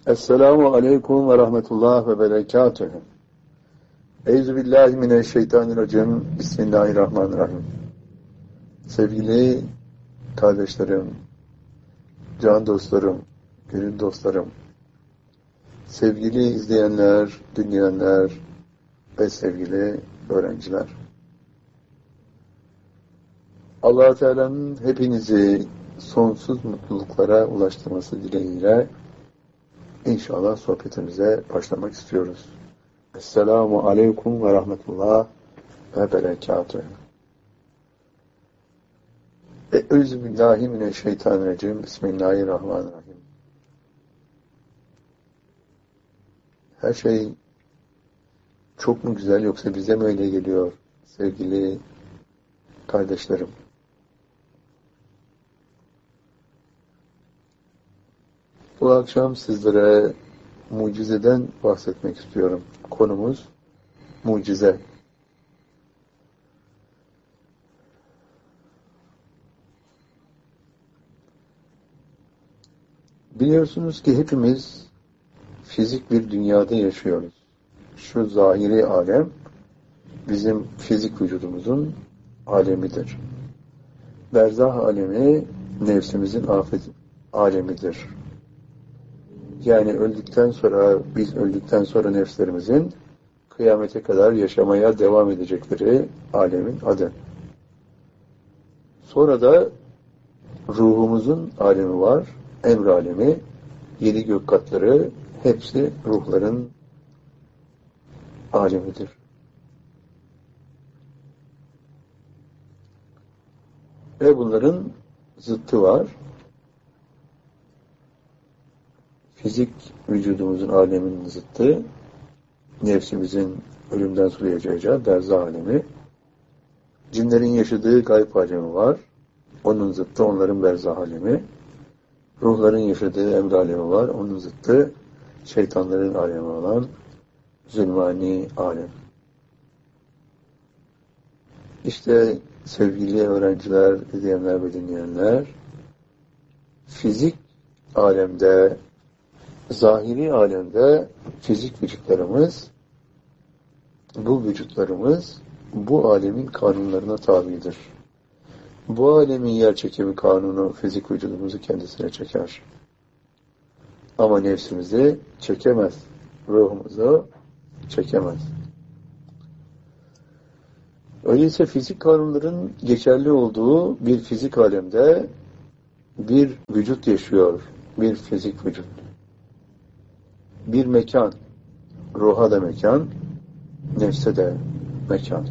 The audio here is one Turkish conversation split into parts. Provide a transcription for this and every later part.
Esselamu aleyküm ve rahmetullah ve berekatühü. Euzubillahimineşşeytanirracim. Bismillahirrahmanirrahim. Sevgili kardeşlerim, can dostlarım, gönül dostlarım, sevgili izleyenler, dinleyenler ve sevgili öğrenciler. Allah-u Teala'nın hepinizi sonsuz mutluluklara ulaştırması dileğiyle İnşallah sohbetimize başlamak istiyoruz. Esselamu aleyküm ve rahmetullah ve berekatühü. Euzubillahimineşşeytanirracim. Bismillahirrahmanirrahim. Her şey çok mu güzel yoksa bize mi öyle geliyor sevgili kardeşlerim? Bu akşam sizlere mucizeden bahsetmek istiyorum. Konumuz mucize. Biliyorsunuz ki hepimiz fizik bir dünyada yaşıyoruz. Şu zahiri alem bizim fizik vücudumuzun alemidir. Berzah alemi nefsimizin alemidir. Yani biz öldükten sonra nefslerimizin kıyamete kadar yaşamaya devam edecekleri alemin adı. Sonra da ruhumuzun alemi var, emr alemi, 7 gök katları, hepsi ruhların alemidir. Ve bunların zıttı var. Fizik vücudumuzun aleminin zıttı, nefsimizin ölümden sonra yaşayacağı berzah alemi. Cinlerin yaşadığı gayb alemi var. Onun zıttı onların berzah alemi. Ruhların yaşadığı emr alemi var. Onun zıttı şeytanların alemi olan zulmani alem. İşte sevgili öğrenciler, izleyenler ve dinleyenler, fizik alemde, zahiri alemde fizik vücutlarımız, bu vücutlarımız bu alemin kanunlarına tabidir. Bu alemin yerçekimi kanunu fizik vücudumuzu kendisine çeker. Ama nefsimizi çekemez. Ruhumuzu çekemez. Öyleyse fizik kanunların geçerli olduğu bir fizik alemde bir vücut yaşıyor. Bir fizik vücut. Bir mekan. Ruha da mekan, nefse de mekan.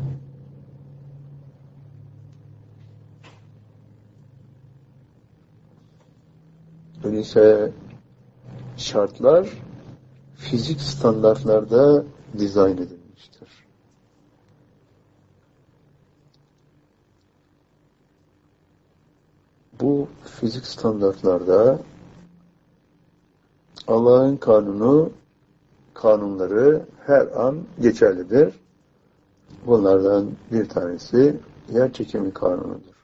Öyleyse şartlar fizik standartlarda dizayn edilmiştir. Bu fizik standartlarda Allah'ın kanunları her an geçerlidir. Bunlardan bir tanesi yerçekimi kanunudur.